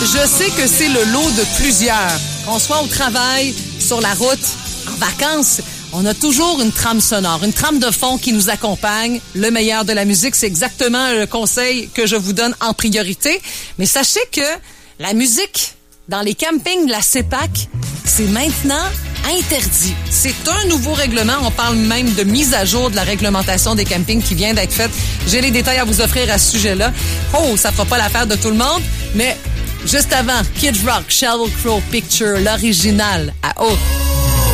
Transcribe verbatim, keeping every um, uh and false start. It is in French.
je sais que c'est le lot de plusieurs. Qu'on soit au travail, sur la route, en vacances, on a toujours une trame sonore, une trame de fond qui nous accompagne. Le meilleur de la musique, c'est exactement le conseil que je vous donne en priorité. Mais sachez que la musique dans les campings de la CEPAC, c'est maintenant interdit. C'est un nouveau règlement. On parle même de mise à jour de la réglementation des campings qui vient d'être faite. J'ai les détails à vous offrir à ce sujet-là. Oh, ça fera pas l'affaire de tout le monde, mais juste avant, Kid Rock, Sheryl Crow Picture, l'original à haut.